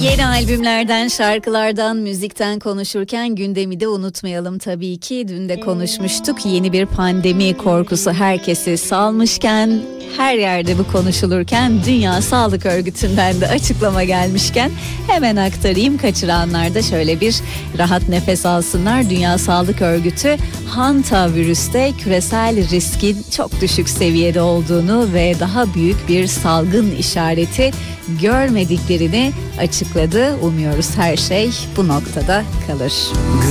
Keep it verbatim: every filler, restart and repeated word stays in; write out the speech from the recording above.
Yeni albümlerden, şarkılardan, müzikten konuşurken gündemi de unutmayalım tabii ki. Dün de konuşmuştuk. Yeni bir pandemi korkusu herkesi salmışken, her yerde bu konuşulurken, Dünya Sağlık Örgütü'nden de açıklama gelmişken hemen aktarayım. Kaçıranlar da şöyle bir rahat nefes alsınlar. Dünya Sağlık Örgütü hantavirüste küresel riskin çok düşük seviyede olduğunu ve daha büyük bir salgın işareti görmediklerini açıkladı. Umuyoruz her şey bu noktada kalır.